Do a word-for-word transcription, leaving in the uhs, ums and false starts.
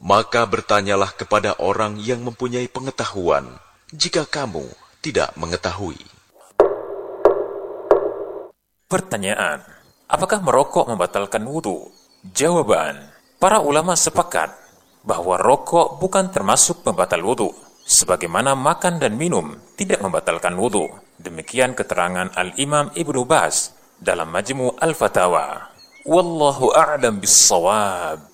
Maka bertanyalah kepada orang yang mempunyai pengetahuan, jika kamu tidak mengetahui. Pertanyaan, apakah merokok membatalkan wudu? Jawaban, para ulama sepakat bahwa rokok bukan termasuk pembatal wudu, sebagaimana makan dan minum tidak membatalkan wudu. Demikian keterangan Al-Imam Ibnu Baz dalam Majmu' Al-Fatawa. Wallahu a'lam bis-shawab.